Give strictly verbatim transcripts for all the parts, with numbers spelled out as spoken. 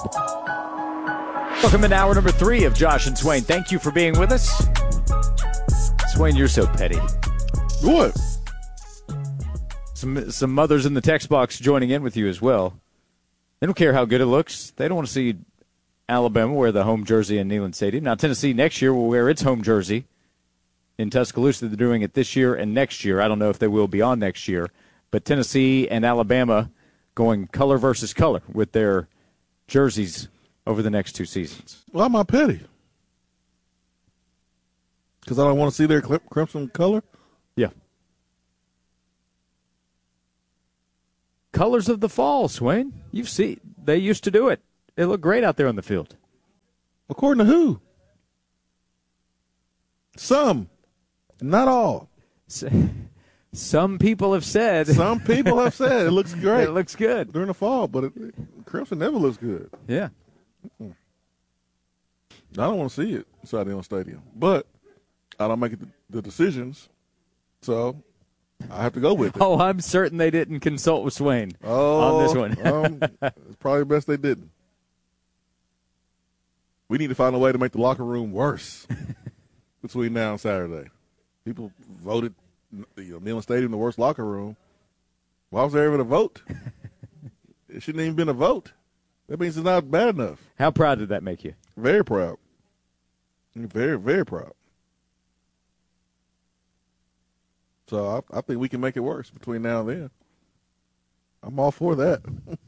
Welcome to hour number three of Josh and Swain. Thank you for being with us. Swain, you're so petty. What? Some some mothers in the text box joining in with you as well. They don't care how good it looks. They don't want to see Alabama wear the home jersey in Neyland Stadium. Now, Tennessee next year will wear its home jersey in Tuscaloosa. They're doing it this year and next year. I don't know if they will beyond next year. But Tennessee and Alabama going color versus color with their jerseys over the next two seasons. Why am I petty? Because I don't want to see their crimson color? Yeah. Colors of the fall, Swain. You've seen, they used to do it. They look great out there on the field. According to who? Some. Not all. Some people have said. Some people have said it looks great. It looks good. During the fall, but it, crimson never looks good. Yeah. Mm-mm. I don't want to see it inside the stadium. But I don't make the, the decisions, so I have to go with it. Oh, I'm certain they didn't consult with Swain oh, on this one. um, it's probably best they didn't. We need to find a way to make the locker room worse between now and Saturday. People voted, you know, Neyland Stadium the worst locker room. Why was there even a vote? It shouldn't even been a vote. That means it's not bad enough. How proud did that make you? Very proud. Very, very proud. So I, I think we can make it worse between now and then. I'm all for that.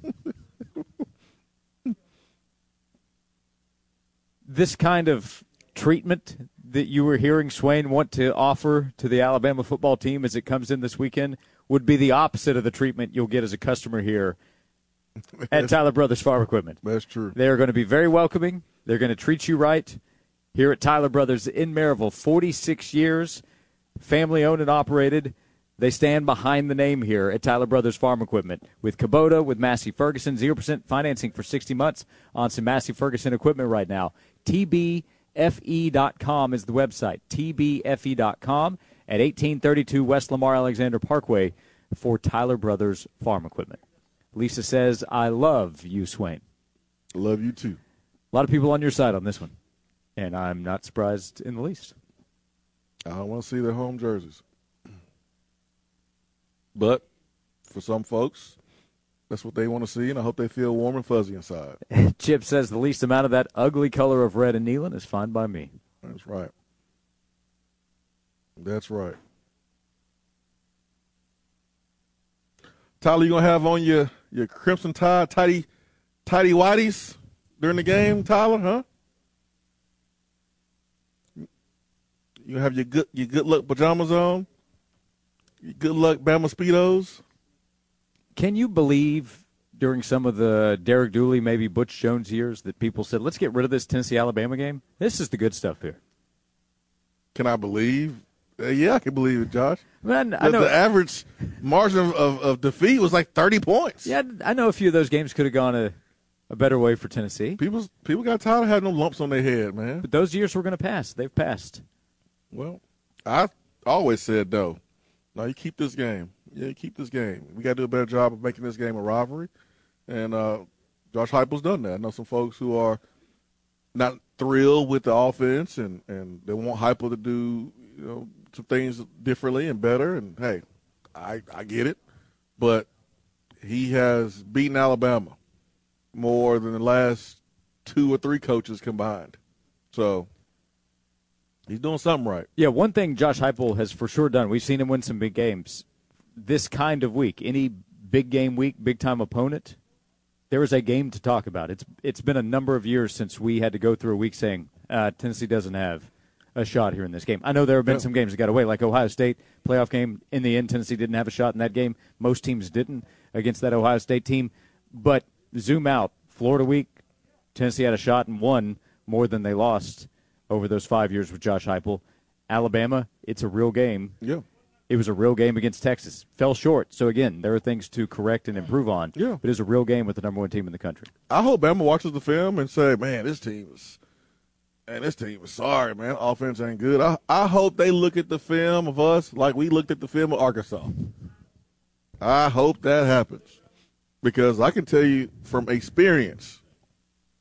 This kind of treatment that you were hearing Swain want to offer to the Alabama football team as it comes in this weekend would be the opposite of the treatment you'll get as a customer here at Tyler Brothers Farm Equipment. That's true. They are going to be very welcoming. They're going to treat you right here at Tyler Brothers in Maryville. forty-six years, family-owned and operated. They stand behind the name here at Tyler Brothers Farm Equipment. With Kubota, with Massey Ferguson, zero percent financing for sixty months on some Massey Ferguson equipment right now. T B F E dot com is the website, T B F E dot com at eighteen thirty-two West Lamar Alexander Parkway for Tyler Brothers Farm Equipment. Lisa says, I love you, Swain. I love you, too. A lot of people on your side on this one, and I'm not surprised in the least. I don't want to see their home jerseys. But for some folks, that's what they want to see, and I hope they feel warm and fuzzy inside. Chip says the least amount of that ugly color of red and Neyland is fine by me. That's right. That's right. Tyler, you going to have on your, your Crimson Tide tidy, tidy whities during the game, Tyler, huh? You going to have your good, your good luck pajamas on? Your good luck Bama Speedos? Can you believe during some of the Derek Dooley, maybe Butch Jones years that people said, let's get rid of this Tennessee-Alabama game? This is the good stuff here. Can I believe? Uh, yeah, I can believe it, Josh. Man, I the, know the average margin of, of, of defeat was like thirty points. Yeah, I know a few of those games could have gone a, a better way for Tennessee. People people got tired of having no lumps on their head, man. But those years were going to pass. They've passed. Well, I always said, though, no, you keep this game. Yeah, you keep this game. We got to do a better job of making this game a rivalry. And uh, Josh Heupel's done that. I know some folks who are not thrilled with the offense, and, and they want Heupel to do, you know, some things differently and better. And, hey, I, I get it. But he has beaten Alabama more than the last two or three coaches combined. So he's doing something right. Yeah, one thing Josh Heupel has for sure done, we've seen him win some big games. This kind of week, any big game week, big-time opponent, there is a game to talk about. It's It's been a number of years since we had to go through a week saying uh, Tennessee doesn't have a shot here in this game. I know there have been yeah. some games that got away, like Ohio State playoff game. In the end, Tennessee didn't have a shot in that game. Most teams didn't against that Ohio State team. But zoom out, Florida week, Tennessee had a shot and won more than they lost over those five years with Josh Heupel. Alabama, it's a real game. Yeah. It was a real game against Texas. Fell short. So, again, there are things to correct and improve on. Yeah. But it was a real game with the number one team in the country. I hope Bama watches the film and say, man, this team is man, this team is sorry, man. Offense ain't good. I, I hope they look at the film of us like we looked at the film of Arkansas. I hope that happens. Because I can tell you from experience,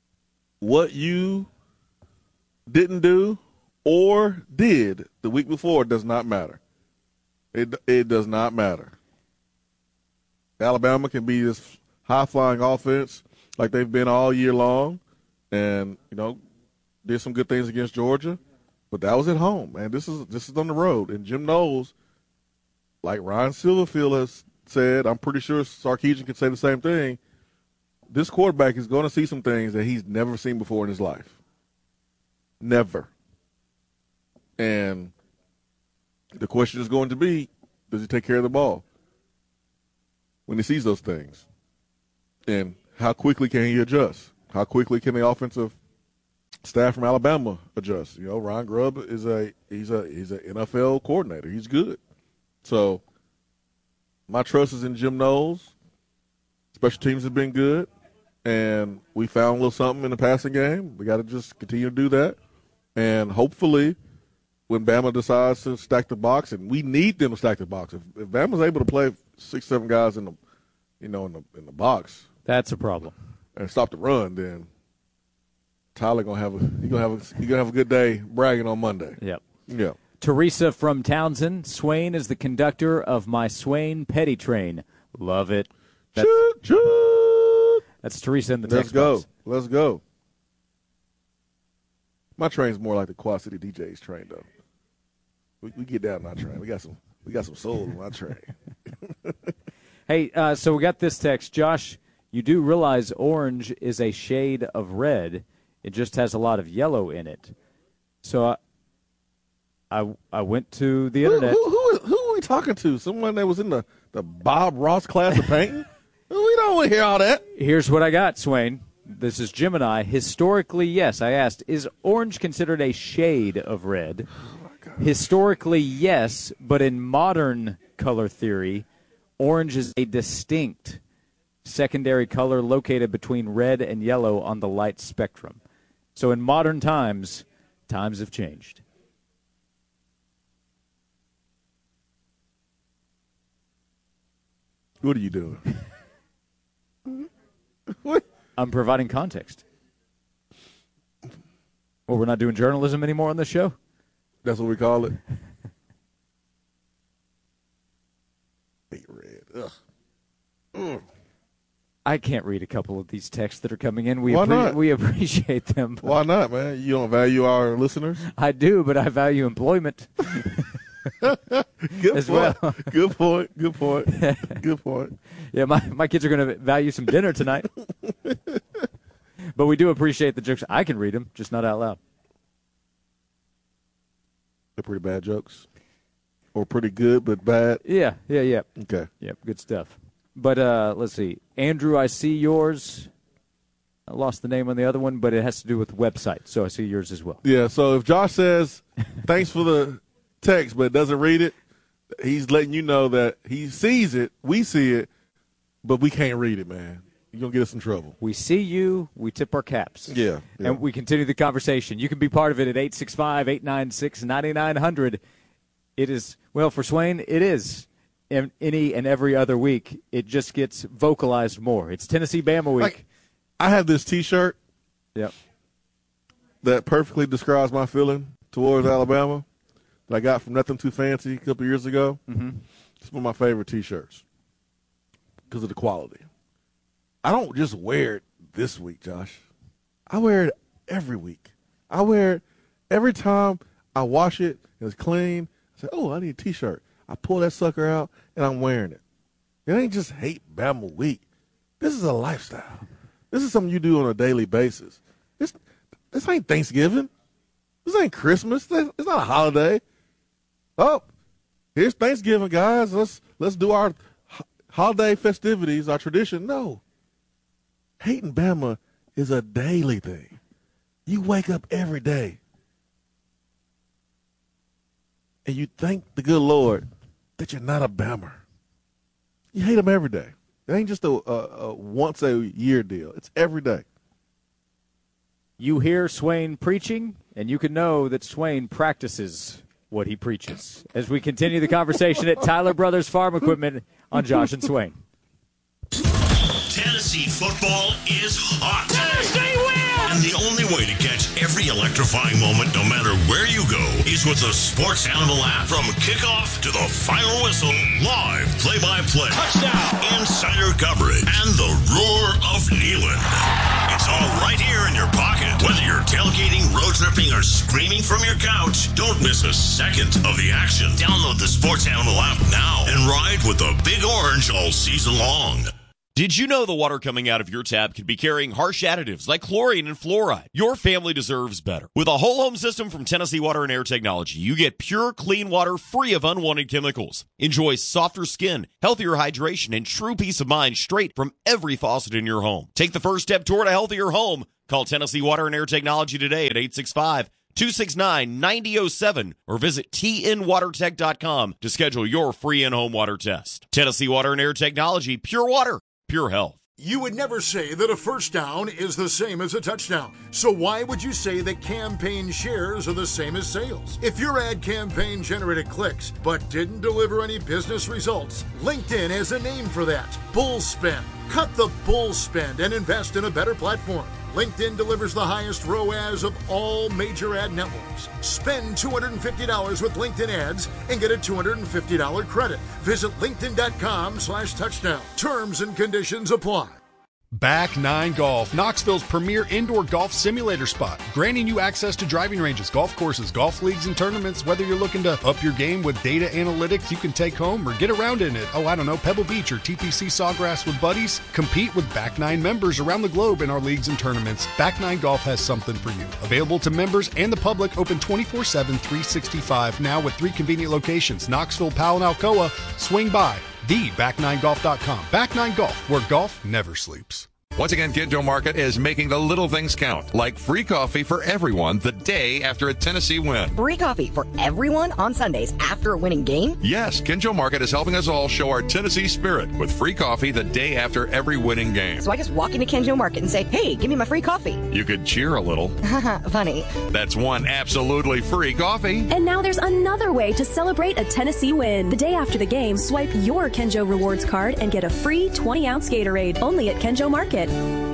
what you didn't do or did the week before does not matter. It it does not matter. Alabama can be this high-flying offense like they've been all year long, and you know, did some good things against Georgia, but that was at home, man. This is this is on the road, and Jim Knowles, like Ryan Silverfield has said, I'm pretty sure Sarkisian could say the same thing. This quarterback is going to see some things that he's never seen before in his life. Never. And the question is going to be, does he take care of the ball when he sees those things? And how quickly can he adjust? How quickly can the offensive staff from Alabama adjust? You know, Ryan Grubb is a he's a he's an N F L coordinator. He's good. So my trust is in Jim Knowles. Special teams have been good, and we found a little something in the passing game. We got to just continue to do that, and hopefully, when Bama decides to stack the box, and we need them to stack the box. If, if Bama's able to play six, seven guys in the, you know, in the in the box, that's a problem, and stop the run, then Tyler gonna have a he gonna have a he gonna have a good day bragging on Monday. Yep. Yeah. Teresa from Townsend. Swain is the conductor of my Swain Petty train. Love it. That's, shoot, shoot. That's Teresa in the Let's text go. box. Let's go. My train's more like the Quad City D Js train, though. We, we get down on our train. We got some. We got some soul in my train. Hey, uh, so we got this text, Josh. You do realize orange is a shade of red. It just has a lot of yellow in it. So I, I, I went to the internet. Who, who, who, who are we talking to? Someone that was in the, the Bob Ross class of painting? We don't want to hear all that. Here's what I got, Swain. This is Gemini. Historically, yes. I asked, is orange considered a shade of red? Oh, historically, yes, but in modern color theory, orange is a distinct secondary color located between red and yellow on the light spectrum. So in modern times, times have changed. What are you doing? What? I'm providing context. Well, we're not doing journalism anymore on this show? That's what we call it? Big red. Ugh. Mm. I can't read a couple of these texts that are coming in. We Why appre- not? We appreciate them. Why not, man? You don't value our listeners? I do, but I value employment. Good as point. well. Good point. Good point. Good point. Yeah, my, my kids are going to value some dinner tonight. But we do appreciate the jokes. I can read them, just not out loud. They're pretty bad jokes. Or pretty good, but bad. Yeah, yeah, yeah. Okay. Yep, good stuff. But uh, let's see. Andrew, I see yours. I lost the name on the other one, but it has to do with website, so I see yours as well. Yeah, so if Josh says, thanks for the text, but doesn't read it, he's letting you know that he sees it, we see it, but we can't read it, man. You're going to get us in trouble. We see you. We tip our caps. Yeah, yeah. And we continue the conversation. You can be part of it at eight six five, eight nine six, nine nine zero zero. It is, well, for Swain, it is any and every other week. It just gets vocalized more. It's Tennessee Bama week. Like, I have this T-shirt Yep. that perfectly describes my feeling towards Alabama that I got from Nothing Too Fancy a couple years ago. Mm-hmm. It's one of my favorite T-shirts because of the quality. I don't just wear it this week, Josh. I wear it every week. I wear it every time I wash it and it's clean. I say, oh, I need a T-shirt. I pull that sucker out and I'm wearing it. It ain't just hate Bama week. This is a lifestyle. This is something you do on a daily basis. This, this ain't Thanksgiving. This ain't Christmas. It's not a holiday. Oh, here's Thanksgiving, guys. Let's let's do our holiday festivities, our tradition. No. Hating Bama is a daily thing. You wake up every day and you thank the good Lord that you're not a Bammer. You hate them every day. It ain't just a, a, a once a year deal. It's every day. You hear Swain preaching, and you can know that Swain practices what he preaches. As we continue the conversation at Tyler Brothers Farm Equipment on Josh and Swain. Tennessee football is hot. Tennessee wins! And the only only way to catch every electrifying moment, no matter where you go, is with the Sports Animal app. From kickoff to the final whistle, live play-by-play, touchdown, insider coverage, and the roar of Neyland. It's all right here in your pocket. Whether you're tailgating, road tripping, or screaming from your couch, don't miss a second of the action. Download the Sports Animal app now and ride with the Big Orange all season long. Did you know the water coming out of your tap could be carrying harsh additives like chlorine and fluoride? Your family deserves better. With a whole home system from Tennessee Water and Air Technology, you get pure, clean water free of unwanted chemicals. Enjoy softer skin, healthier hydration, and true peace of mind straight from every faucet in your home. Take the first step toward a healthier home. Call Tennessee Water and Air Technology today at eight six five, two six nine, nine zero zero seven or visit T N water tech dot com to schedule your free in-home water test. Tennessee Water and Air Technology, pure water, pure health. You would never say that a first down is the same as a touchdown. So why would you say that campaign shares are the same as sales? If your ad campaign generated clicks but didn't deliver any business results, LinkedIn has a name for that. Bull spend. Cut the bull spend and invest in a better platform. LinkedIn delivers the highest R O A S of all major ad networks. Spend two hundred fifty dollars with LinkedIn ads and get a two hundred fifty dollars credit. Visit linkedin.com slash touchdown. Terms and conditions apply. Back Nine Golf, Knoxville's premier indoor golf simulator spot, granting you access to driving ranges, golf courses, golf leagues, and tournaments. Whether you're looking to up your game with data analytics you can take home or get around in it, oh, I don't know, Pebble Beach or T P C Sawgrass with buddies, compete with Back Nine members around the globe in our leagues and tournaments. Back Nine Golf has something for you. Available to members and the public, open twenty-four seven, three sixty-five, now with three convenient locations, Knoxville, Powell, and Alcoa. Swing by the back nine golf dot com. Back Nine Golf, where golf never sleeps. Once again, Kinjo Market is making the little things count, like free coffee for everyone the day after a Tennessee win. Free coffee for everyone on Sundays after a winning game? Yes, Kinjo Market is helping us all show our Tennessee spirit with free coffee the day after every winning game. So I just walk into Kinjo Market and say, hey, give me my free coffee. You could cheer a little. Funny. That's one absolutely free coffee. And now there's another way to celebrate a Tennessee win. The day after the game, swipe your Kinjo Rewards card and get a free twenty-ounce Gatorade, only at Kinjo Market.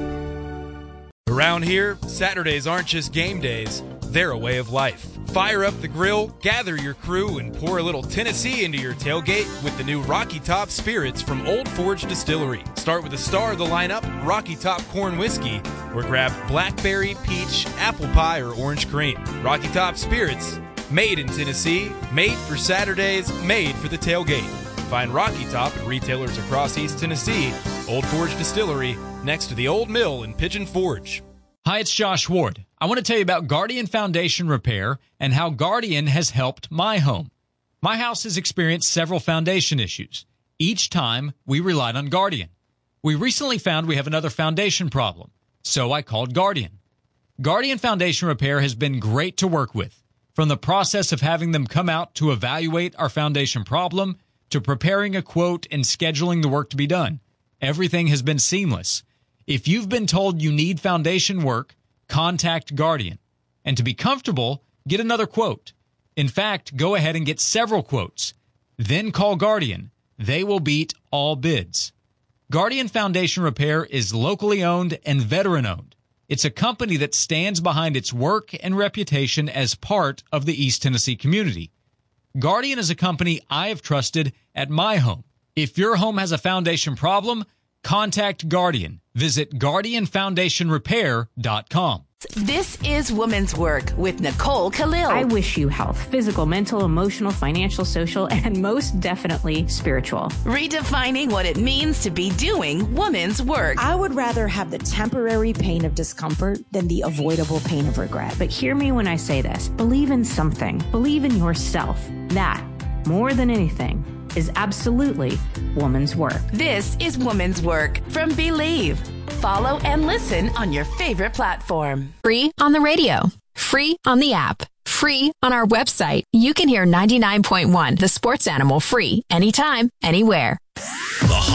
Around here, Saturdays aren't just game days, they're a way of life. Fire up the grill, gather your crew, and pour a little Tennessee into your tailgate with the new Rocky Top Spirits from Old Forge Distillery. Start with the star of the lineup, Rocky Top Corn Whiskey, or grab blackberry, peach, apple pie, or orange cream. Rocky Top Spirits, made in Tennessee, made for Saturdays, made for the tailgate. Find Rocky Top at retailers across East Tennessee. Old Forge Distillery, next to the Old Mill in Pigeon Forge. Hi, it's Josh Ward. I want to tell you about Guardian Foundation Repair and how Guardian has helped my home. My house has experienced several foundation issues. Each time, we relied on Guardian. We recently found we have another foundation problem, so I called Guardian. Guardian Foundation Repair has been great to work with. From the process of having them come out to evaluate our foundation problem to preparing a quote and scheduling the work to be done, everything has been seamless. If you've been told you need foundation work, contact Guardian. And to be comfortable, get another quote. In fact, go ahead and get several quotes. Then call Guardian. They will beat all bids. Guardian Foundation Repair is locally owned and veteran-owned. It's a company that stands behind its work and reputation as part of the East Tennessee community. Guardian is a company I have trusted at my home. If your home has a foundation problem, contact Guardian. Visit guardian foundation repair dot com. This is Women's Work with Nicole Khalil. I wish you health, physical, mental, emotional, financial, social, and most definitely spiritual. Redefining what it means to be doing women's work. I would rather have the temporary pain of discomfort than the avoidable pain of regret. But hear me when I say this. Believe in something. Believe in yourself. That, more than anything, is absolutely woman's work. This is Woman's Work from Believe. Follow and listen on your favorite platform. Free on the radio. Free on the app. Free on our website. You can hear ninety-nine point one, The Sports Animal, free anytime, anywhere.